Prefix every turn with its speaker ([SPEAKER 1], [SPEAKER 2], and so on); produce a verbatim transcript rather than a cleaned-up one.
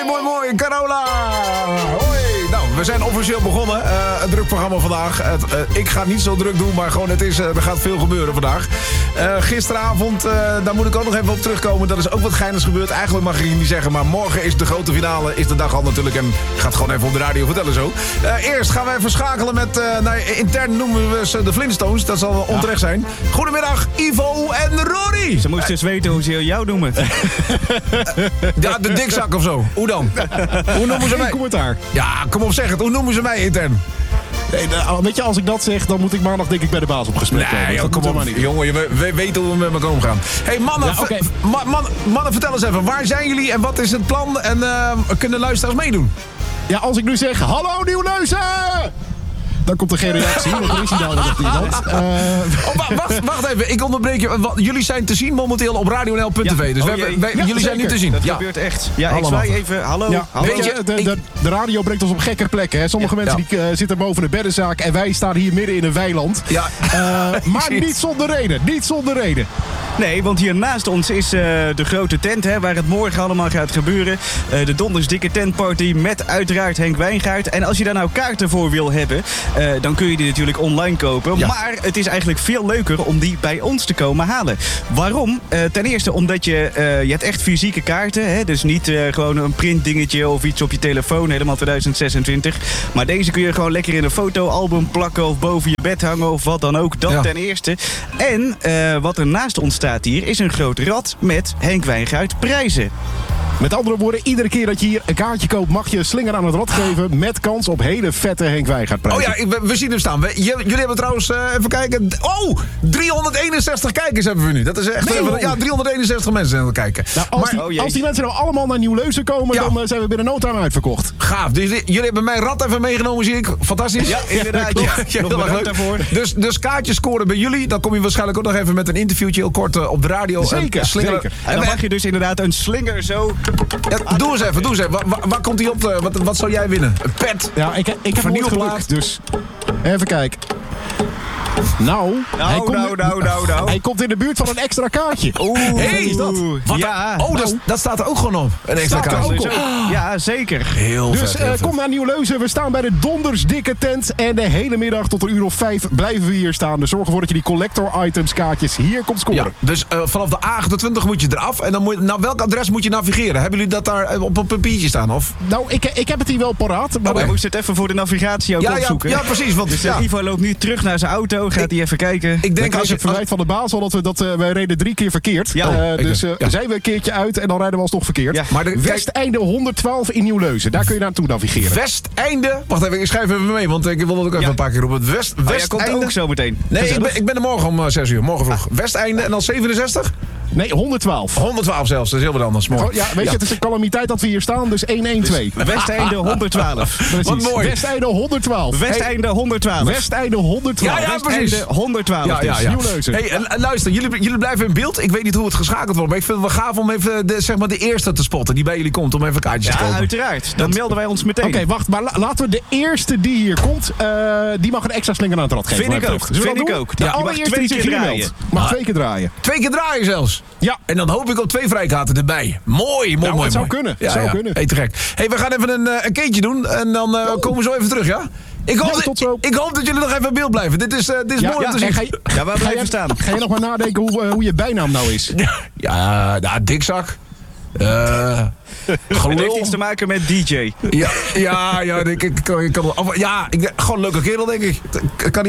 [SPEAKER 1] Mooi, mooi, Carola! Hoi! Nou, we zijn officieel begonnen. Uh, een druk programma vandaag. Het, uh, ik ga het niet zo druk doen, maar gewoon het is, uh, er gaat veel gebeuren vandaag. Uh, gisteravond, uh, daar moet ik ook nog even op terugkomen. Dat is ook wat geinigs gebeurd. Eigenlijk mag ik het niet zeggen, maar morgen is de grote finale. Is de dag al natuurlijk. En ik ga het gewoon even op de radio vertellen zo. Uh, eerst gaan we even schakelen met... Uh, nou, intern noemen we ze de Flintstones. Dat zal ja. onterecht zijn. Goedemiddag, Ivo en Rory.
[SPEAKER 2] Ze moesten eens weten hoe ze jou noemen.
[SPEAKER 1] Ja, de dikzak of zo. Hoe dan? Hoe noemen ze mij?
[SPEAKER 3] Commentaar.
[SPEAKER 1] Ja, kom op, zeg het. Hoe noemen ze mij intern?
[SPEAKER 3] Nee, nou, weet je, als ik dat zeg, dan moet ik maandag denk ik bij de baas op gesprek komen.
[SPEAKER 1] Nee, joh, kom op. Niet. Jongen, we, we weten hoe we met elkaar omgaan. Hé, hey, mannen, ja, okay. ma, man, mannen, vertel eens even. Waar zijn jullie en wat is het plan? En uh, kunnen luisteraars meedoen?
[SPEAKER 3] Ja, als ik nu zeg, hallo Nieuw-Leuzen! Dan komt er geen reactie, want er is niet altijd iemand. Uh...
[SPEAKER 1] Oh, wacht, wacht even, ik onderbreek je. Jullie zijn te zien momenteel op radio n l punt t v. Ja. Dus oh, we, wij, ja, jullie zijn nu te zien.
[SPEAKER 2] Dat
[SPEAKER 1] ja.
[SPEAKER 2] gebeurt echt. Ja, ik zwaai even. Hallo.
[SPEAKER 3] Ja,
[SPEAKER 2] hallo.
[SPEAKER 3] Weet je, de, de, de radio brengt ons op gekke plekken. Hè. Sommige ja. mensen die, uh, zitten boven de beddenzaak en wij staan hier midden in een weiland. Ja. Uh, maar niet zonder reden. Niet zonder reden.
[SPEAKER 2] Nee, want hier naast ons is uh, de grote tent, hè, waar het morgen allemaal gaat gebeuren. Uh, de Dondersdikke Tentparty met uiteraard Henk Wijngaard. En als je daar nou kaarten voor wil hebben, uh, dan kun je die natuurlijk online kopen. Ja. Maar het is eigenlijk veel leuker om die bij ons te komen halen. Waarom? Uh, ten eerste omdat je, uh, je hebt echt fysieke kaarten. Hè, dus niet uh, gewoon een printdingetje of iets op je telefoon, helemaal twintig zesentwintig. Maar deze kun je gewoon lekker in een fotoalbum plakken of boven je bed hangen of wat dan ook. Dat ja. ten eerste. En uh, wat er naast ons staat hier is een groot rad met Henk Wijngaard prijzen.
[SPEAKER 3] Met andere woorden, iedere keer dat je hier een kaartje koopt, mag je een slinger aan het rad geven met kans op hele vette Henk Wijngaard prijzen.
[SPEAKER 1] Oh ja, we, we zien hem staan. We, jullie hebben trouwens, uh, even kijken. Oh, driehonderdeenenzestig kijkers hebben we nu. Dat is echt, nee, even, ja, driehonderdeenenzestig mensen aan het kijken.
[SPEAKER 3] Nou, als, maar, die, oh als die mensen nou allemaal naar Nieuw-Leuzen komen, ja. dan uh, zijn we binnen no time uitverkocht.
[SPEAKER 1] Gaaf. Dus jullie hebben mijn rad even meegenomen, zie ik. Fantastisch.
[SPEAKER 2] Ja, inderdaad. Ja, ja, ja, nog leuk daarvoor.
[SPEAKER 1] Dus, dus kaartjes scoren bij jullie. Dan kom je waarschijnlijk ook nog even met een interviewtje heel kort uh, op de radio.
[SPEAKER 3] Zeker,
[SPEAKER 1] slinger.
[SPEAKER 3] zeker.
[SPEAKER 2] En dan mag je dus inderdaad een slinger zo...
[SPEAKER 1] Ja, doe eens even, doe eens even. Waar, waar, waar komt hij op? Wat, wat zou jij winnen? Een pet?
[SPEAKER 3] Ja, ik, ik heb nooit gelukt, dus even kijken. Nou,
[SPEAKER 2] nou, hij komt, nou, nou, nou, nou.
[SPEAKER 3] Hij komt in de buurt van een extra kaartje.
[SPEAKER 1] Oeh, hey, is dat? Wat ja. Oh, nou, dat, dat staat er ook gewoon op. Een extra kaartje.
[SPEAKER 2] Ook op. Ja, zeker.
[SPEAKER 1] Heel
[SPEAKER 3] dus
[SPEAKER 1] vet, heel
[SPEAKER 3] uh, kom naar Nieuw-Leuzen. We staan bij de Dondersdikke Tent. En de hele middag tot een uur of vijf blijven we hier staan. Dus zorg ervoor dat je die collector items kaartjes hier komt scoren.
[SPEAKER 1] Ja, dus uh, vanaf de A achtentwintig moet je eraf. En dan moet je, naar welk adres moet je navigeren? Hebben jullie dat daar op een papiertje staan? Of?
[SPEAKER 3] Nou, ik, ik heb het hier wel paraat.
[SPEAKER 2] Maar okay. We moesten het even voor de navigatie ook
[SPEAKER 1] ja,
[SPEAKER 2] opzoeken.
[SPEAKER 1] Ja, ja, precies. Want,
[SPEAKER 2] dus
[SPEAKER 1] ja.
[SPEAKER 2] Ivo loopt nu terug naar zijn auto. Gaat hij even kijken.
[SPEAKER 3] Ik denk als je het verwijt van de baas al dat we dat uh, wij reden drie keer verkeerd. Ja. Uh, dus uh, ja. zijn we een keertje uit en dan rijden we alsnog verkeerd. Ja. Maar de Westeinde honderdtwaalf in Nieuw-Leuzen. Daar kun je naartoe navigeren.
[SPEAKER 1] Westeinde. Wacht even, ik schrijf even mee, want ik wil dat ook even ja. een paar keer op het West.
[SPEAKER 2] Oh, Westeinde. Jij komt ook zo meteen.
[SPEAKER 1] Nee, ik ben, ik ben er morgen om uh, zes uur. Morgen vroeg. Ah. Westeinde en dan zevenenzestig?
[SPEAKER 3] Nee, honderdtwaalf.
[SPEAKER 1] honderdtwaalf zelfs, dat is heel wat anders.
[SPEAKER 3] Oh, ja, weet je, ja. het is een calamiteit dat we hier staan, dus honderdtwaalf.
[SPEAKER 2] Dus Westeinde honderdtwaalf.
[SPEAKER 3] Precies.
[SPEAKER 1] Wat mooi.
[SPEAKER 3] Westeinde honderdwaalf.
[SPEAKER 2] Westeinde honderdwaalf.
[SPEAKER 3] Westeinde honderdwaalf.
[SPEAKER 1] Ja, ja, precies.
[SPEAKER 2] honderdtwaalf.
[SPEAKER 1] Ja, ja, ja.
[SPEAKER 3] Nieuw-Leuzen.
[SPEAKER 1] Hey, en, en luister, jullie, jullie blijven in beeld. Ik weet niet hoe het geschakeld wordt, maar ik vind het wel gaaf om even de, zeg maar de eerste te spotten die bij jullie komt, om even kaartjes
[SPEAKER 2] ja,
[SPEAKER 1] te kopen.
[SPEAKER 2] Ja, uiteraard. Dan dat... melden wij ons meteen.
[SPEAKER 3] Oké, okay, wacht, maar la, laten we de eerste die hier komt, uh, die mag een extra slinger aan het rad geven.
[SPEAKER 2] Vind ik ook. Vind ik ook.
[SPEAKER 3] De allereerste die zich gemeld. Mag twee keer draaien.
[SPEAKER 1] Twee keer draaien zelfs?
[SPEAKER 3] Ja.
[SPEAKER 1] En dan hoop ik op twee vrijkaarten erbij. Mooi, mooi, nou, mooi.
[SPEAKER 3] Het zou
[SPEAKER 1] mooi.
[SPEAKER 3] kunnen.
[SPEAKER 1] Ja,
[SPEAKER 3] zou
[SPEAKER 1] ja.
[SPEAKER 3] kunnen.
[SPEAKER 1] Hey, te gek. Hey, we gaan even een, uh, een keertje doen en dan uh, komen we zo even terug, ja? Ik hoop,
[SPEAKER 3] ja, tot zo.
[SPEAKER 1] ik, ik hoop dat jullie nog even in beeld blijven. Dit is, uh, dit is ja, mooi om
[SPEAKER 3] ja,
[SPEAKER 1] te zien.
[SPEAKER 3] Ga je,
[SPEAKER 2] ja, waar blijven staan?
[SPEAKER 3] Ga je nog maar nadenken hoe, uh, hoe je bijnaam nou is?
[SPEAKER 1] Ja, ja, ja dikzak. Uh,
[SPEAKER 2] Het heeft iets te maken met D J.
[SPEAKER 1] Ja, ja, ja, ik, ik, ik kan, ik kan, of, ja ik, gewoon een leuke kerel, denk ik. Kan